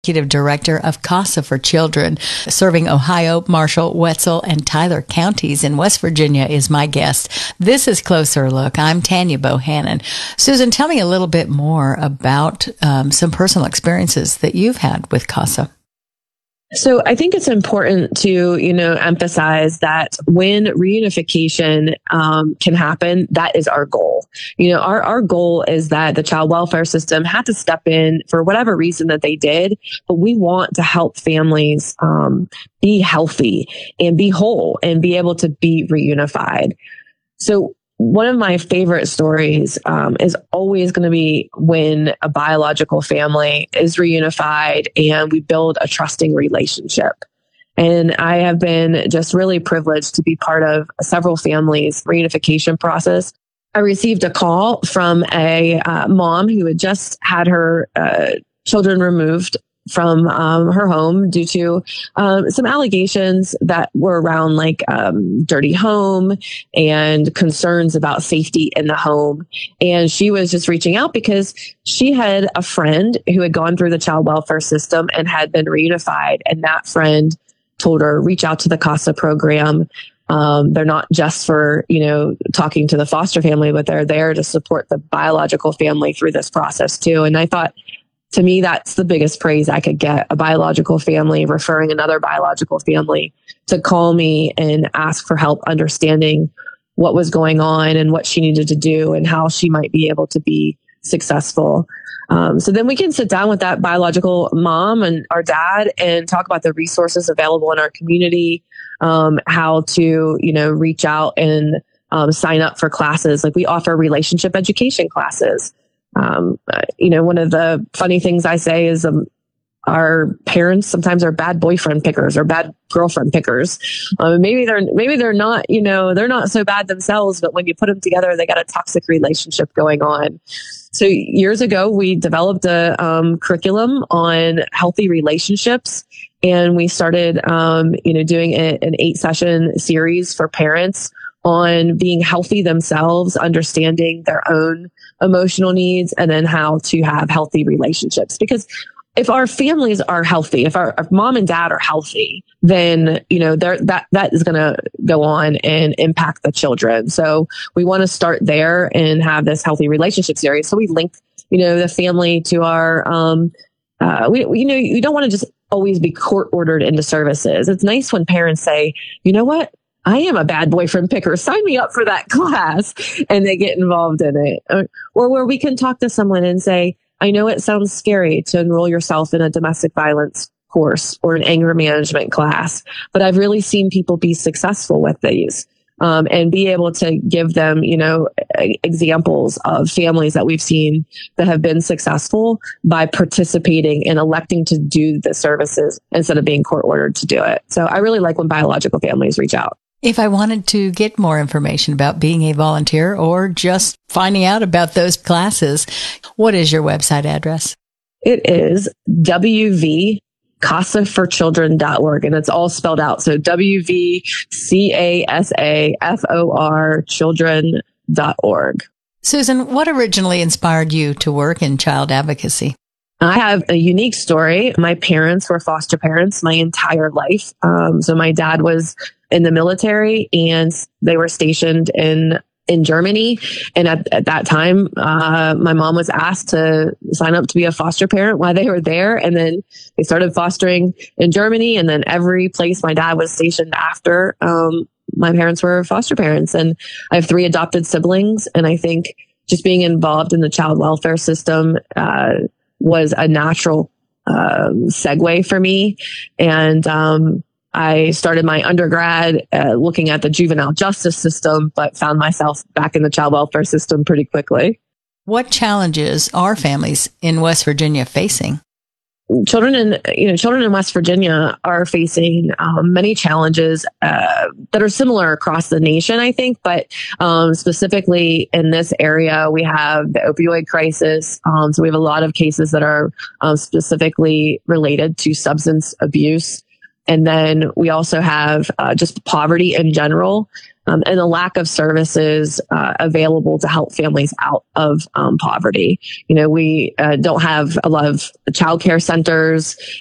Executive Director of CASA for Children, serving Ohio, Marshall, Wetzel, and Tyler counties in West Virginia, is my guest. This is Closer Look. I'm Tanya Bohannon. Susan, tell me a little bit more about some personal experiences that you've had with CASA. So I think it's important to, emphasize that when reunification can happen, that is our goal. Our goal is that the child welfare system had to step in for whatever reason that they did, but we want to help families be healthy and be whole and be able to be reunified. So one of my favorite stories is always going to be when a biological family is reunified and we build a trusting relationship. And I have been just really privileged to be part of several families' reunification process. I received a call from a mom who had just had her children removed from her home due to some allegations that were around dirty home and concerns about safety in the home. And she was just reaching out because she had a friend who had gone through the child welfare system and had been reunified. And that friend told her, reach out to the CASA program. They're not just for, talking to the foster family, but they're there to support the biological family through this process too. And I thought, to me, that's the biggest praise I could get, a biological family referring another biological family to call me and ask for help understanding what was going on and what she needed to do and how she might be able to be successful. So then we can sit down with that biological mom and our dad and talk about the resources available in our community, how to, reach out and sign up for classes. Like we offer relationship education classes. One of the funny things I say is our parents sometimes are bad boyfriend pickers or bad girlfriend pickers. Maybe they're not, they're not so bad themselves, but when you put them together, they got a toxic relationship going on. So years ago, we developed a curriculum on healthy relationships, and we started, doing an 8-session series for parents on being healthy themselves, understanding their own emotional needs, and then how to have healthy relationships. Because if our families are healthy, if mom and dad are healthy, then, that is going to go on and impact the children. So we want to start there and have this healthy relationship series. So we link, the family to our, you don't want to just always be court ordered into services. It's nice when parents say, you know what? I am a bad boyfriend picker. Sign me up for that class. And they get involved in it. Or where we can talk to someone and say, I know it sounds scary to enroll yourself in a domestic violence course or an anger management class, but I've really seen people be successful with these. And be able to give them, examples of families that we've seen that have been successful by participating and electing to do the services instead of being court ordered to do it. So I really like when biological families reach out. If I wanted to get more information about being a volunteer or just finding out about those classes, what is your website address? It is wvcasaforchildren.org, and it's all spelled out. So wvcasafor children.org. Susan, what originally inspired you to work in child advocacy? I have a unique story. My parents were foster parents my entire life. So my dad was in the military and they were stationed in Germany. And at that time, my mom was asked to sign up to be a foster parent while they were there. And then they started fostering in Germany. And then every place my dad was stationed after, my parents were foster parents. And I have 3 adopted siblings. And I think just being involved in the child welfare system, was a natural, segue for me. And, I started my undergrad looking at the juvenile justice system, but found myself back in the child welfare system pretty quickly. What challenges are families in West Virginia facing? Children in West Virginia are facing many challenges that are similar across the nation, I think. But specifically in this area, we have the opioid crisis. So we have a lot of cases that are specifically related to substance abuse. And then we also have just poverty in general. and a lack of services available to help families out of poverty. We don't have a lot of childcare centers